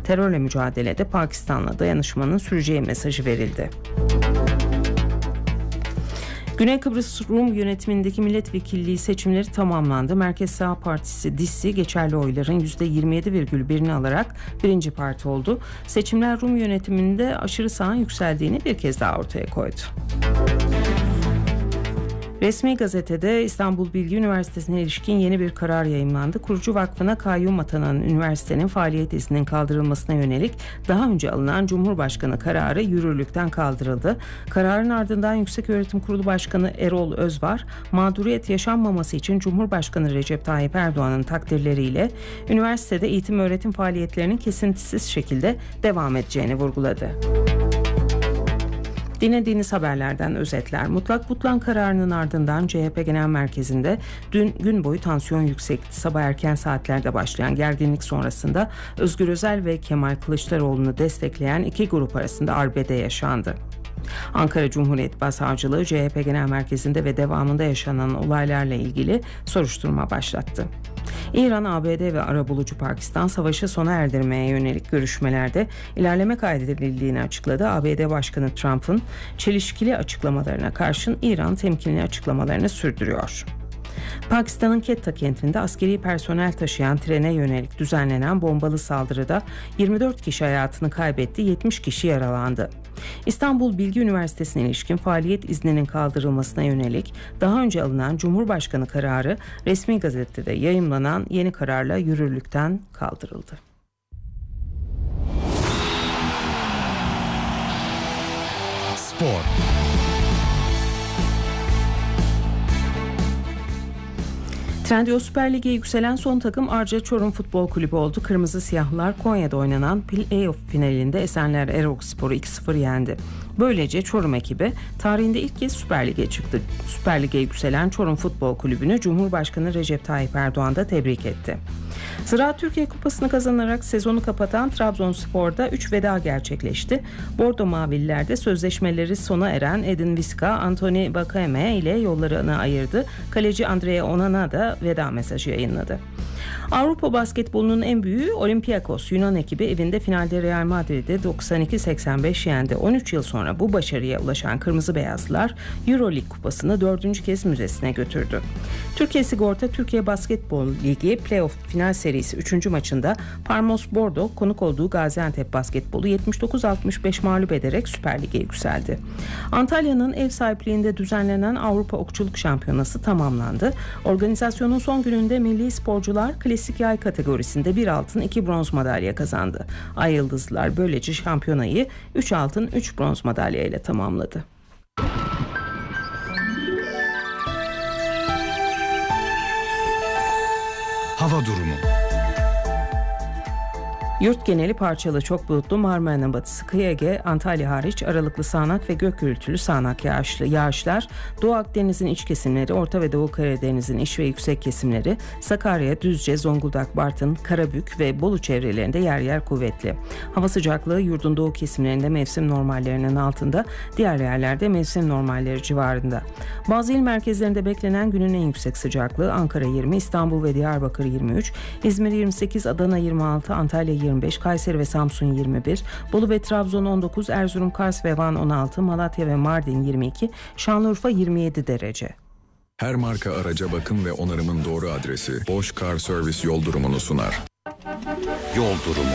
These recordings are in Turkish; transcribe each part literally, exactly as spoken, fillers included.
terörle mücadelede Pakistan'la dayanışmanın süreceği mesajı verildi. Güney Kıbrıs Rum yönetimindeki milletvekilliği seçimleri tamamlandı. Merkez Sağ Partisi D İ S İ geçerli oyların yüzde yirmi yedi virgül birini alarak birinci parti oldu. Seçimler Rum yönetiminde aşırı sağın yükseldiğini bir kez daha ortaya koydu. Resmi gazetede İstanbul Bilgi Üniversitesi'ne ilişkin yeni bir karar yayımlandı. Kurucu vakfına kayyum atanan üniversitenin faaliyet izninin kaldırılmasına yönelik daha önce alınan Cumhurbaşkanı kararı yürürlükten kaldırıldı. Kararın ardından Yükseköğretim Kurulu Başkanı Erol Özvar, mağduriyet yaşanmaması için Cumhurbaşkanı Recep Tayyip Erdoğan'ın takdirleriyle üniversitede eğitim öğretim faaliyetlerinin kesintisiz şekilde devam edeceğini vurguladı. Dinlediğiniz haberlerden özetler. Mutlak butlan kararının ardından C H P Genel Merkezi'nde dün gün boyu tansiyon yüksekti. Sabah erken saatlerde başlayan gerginlik sonrasında Özgür Özel ve Kemal Kılıçdaroğlu'nu destekleyen iki grup arasında arbede yaşandı. Ankara Cumhuriyet Başsavcılığı C H P Genel Merkezi'nde ve devamında yaşanan olaylarla ilgili soruşturma başlattı. İran, A B D ve arabulucu Pakistan savaşı sona erdirmeye yönelik görüşmelerde ilerleme kaydedildiğini açıkladı. A B D Başkanı Trump'ın çelişkili açıklamalarına karşın İran temkinli açıklamalarını sürdürüyor. Pakistan'ın Quetta kentinde askeri personel taşıyan trene yönelik düzenlenen bombalı saldırıda yirmi dört kişi hayatını kaybetti, yetmiş kişi yaralandı. İstanbul Bilgi Üniversitesi'ne ilişkin faaliyet izninin kaldırılmasına yönelik daha önce alınan Cumhurbaşkanı kararı resmi gazetede yayımlanan yeni kararla yürürlükten kaldırıldı. Spor. Trendyol Süper Lig'e yükselen son takım Arca Çorum Futbol Kulübü oldu. Kırmızı Siyahlılar Konya'da oynanan Play-off finalinde Esenler Erokspor'u iki sıfır yendi. Böylece Çorum ekibi tarihinde ilk kez Süper Lig'e çıktı. Süper Lig'e yükselen Çorum Futbol Kulübü'nü Cumhurbaşkanı Recep Tayyip Erdoğan da tebrik etti. Ziraat Türkiye Kupası'nı kazanarak sezonu kapatan Trabzonspor'da üç veda gerçekleşti. Bordo Mavililer'de sözleşmeleri sona eren Edin Visca, Anthony Bakayeme ile yollarını ayırdı. Kaleci Andrea Onana da veda mesajı yayınladı. Avrupa basketbolunun en büyüğü Olympiakos Yunan ekibi evinde finalde Real Madrid'i doksan iki seksen beş yendi. on üç yıl sonra bu başarıya ulaşan Kırmızı Beyazlılar Euroleague kupasını dördüncü kez müzesine götürdü. Türkiye Sigorta Türkiye Basketbol Ligi Playoff final serisi üçüncü maçında Parmos Bordo konuk olduğu Gaziantep Basketbolu yetmiş dokuz altmış beş mağlup ederek Süper Lig'e yükseldi. Antalya'nın ev sahipliğinde düzenlenen Avrupa Okçuluk Şampiyonası tamamlandı. Organizasyonun son gününde milli sporcular klasik yay kategorisinde bir altın iki bronz madalya kazandı. Ay Yıldızlılar böylece şampiyonayı üç altın üç bronz madalya ile tamamladı. Hava durumu. Yurt geneli parçalı çok bulutlu, Marmara'nın batısı, kıyı Ege, Antalya hariç aralıklı sağanak ve gök gürültülü sağanak yağışlı yağışlar, Doğu Akdeniz'in iç kesimleri, Orta ve Doğu Karadeniz'in iç ve yüksek kesimleri, Sakarya, Düzce, Zonguldak, Bartın, Karabük ve Bolu çevrelerinde yer yer kuvvetli. Hava sıcaklığı yurdun doğu kesimlerinde mevsim normallerinin altında, diğer yerlerde mevsim normalleri civarında. Bazı il merkezlerinde beklenen günün en yüksek sıcaklığı Ankara yirmi, İstanbul ve Diyarbakır yirmi üç, İzmir yirmi sekiz, Adana yirmi altı, Antalya yirmi beş, Kayseri ve Samsun yirmi bir, Bolu ve Trabzon on dokuz, Erzurum, Kars ve Van on altı, Malatya ve Mardin yirmi iki, Şanlıurfa yirmi yedi derece. Her marka araca bakım ve onarımın doğru adresi Bosch Car Service yol durumunu sunar. Yol durumu.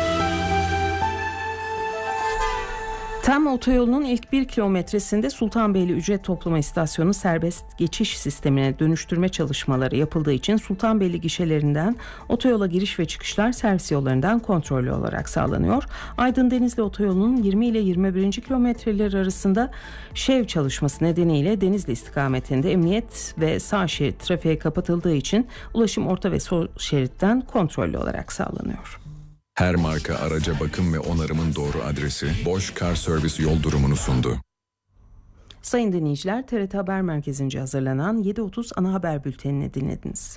Tem otoyolunun ilk bir kilometresinde Sultanbeyli ücret toplama istasyonu serbest geçiş sistemine dönüştürme çalışmaları yapıldığı için Sultanbeyli gişelerinden otoyola giriş ve çıkışlar servis yollarından kontrollü olarak sağlanıyor. Aydın Denizli otoyolunun yirmi ile yirmi birinci kilometreleri arasında şev çalışması nedeniyle Denizli istikametinde emniyet ve sağ şerit trafiğe kapatıldığı için ulaşım orta ve sol şeritten kontrollü olarak sağlanıyor. Her marka araca bakım ve onarımın doğru adresi Bosch Car Service yol durumunu sundu. Sayın dinleyiciler, T R T Haber Merkezi'nce hazırlanan yedi otuz ana haber bültenini dinlediniz.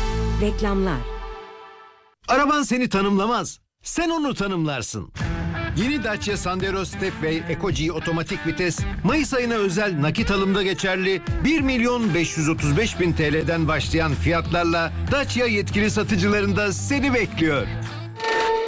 Reklamlar. Araban seni tanımlamaz, sen onu tanımlarsın. Yeni Dacia Sandero Stepway Eco-G otomatik vites Mayıs ayına özel nakit alımda geçerli bir milyon beş yüz otuz beş bin T L'den başlayan fiyatlarla Dacia yetkili satıcılarında seni bekliyor.